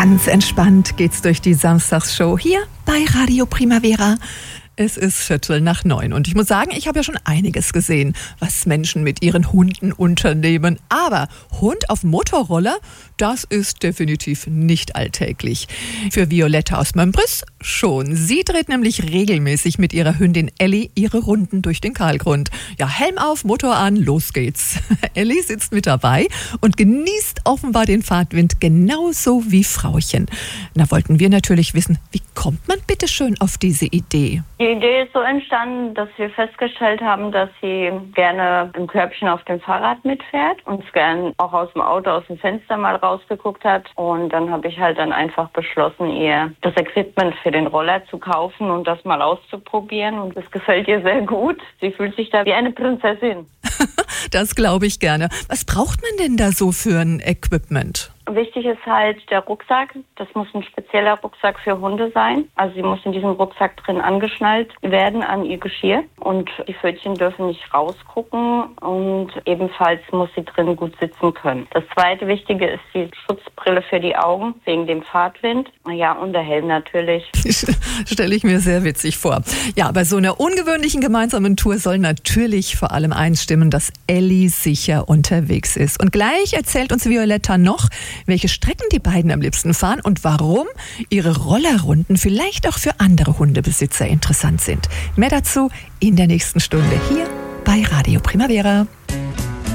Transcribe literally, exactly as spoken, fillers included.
Ganz entspannt geht's durch die Samstagsshow hier bei Radio Primavera. Es ist Viertel nach neun und ich muss sagen, ich habe ja schon einiges gesehen, was Menschen mit ihren Hunden unternehmen. Aber Hund auf Motorroller, das ist definitiv nicht alltäglich. Für Violetta aus Mömbris schon. Sie dreht nämlich regelmäßig mit ihrer Hündin Ellie ihre Runden durch den Kahlgrund. Ja, Helm auf, Motor an, los geht's. Ellie sitzt mit dabei und genießt offenbar den Fahrtwind genauso wie Frauchen. Da wollten wir natürlich wissen, wie kommt man bitte schön auf diese Idee? Die Idee ist so entstanden, dass wir festgestellt haben, dass sie gerne im Körbchen auf dem Fahrrad mitfährt und gern auch aus dem Auto, aus dem Fenster mal rausgeguckt hat. Und dann habe ich halt dann einfach beschlossen, ihr das Equipment für den Roller zu kaufen und das mal auszuprobieren. Und das gefällt ihr sehr gut. Sie fühlt sich da wie eine Prinzessin. Das glaube ich gerne. Was braucht man denn da so für ein Equipment? Wichtig ist halt der Rucksack. Das muss ein spezieller Rucksack für Hunde sein. Also sie muss in diesem Rucksack drin angeschnallt werden an ihr Geschirr. Und die Pfötchen dürfen nicht rausgucken. Und ebenfalls muss sie drin gut sitzen können. Das zweite Wichtige ist die Schutzbrille für die Augen wegen dem Fahrtwind. Ja, und der Helm natürlich. Stelle ich mir sehr witzig vor. Ja, bei so einer ungewöhnlichen gemeinsamen Tour soll natürlich vor allem eins stimmen, dass Ellie sicher unterwegs ist. Und gleich erzählt uns Violetta noch, welche Strecken die beiden am liebsten fahren und warum ihre Rollerrunden vielleicht auch für andere Hundebesitzer interessant sind. Mehr dazu in der nächsten Stunde hier bei Radio Primavera.